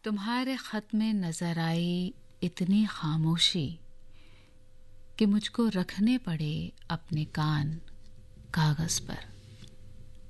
तुम्हारे खत में नजर आई इतनी खामोशी कि मुझको रखने पड़े अपने कान कागज पर।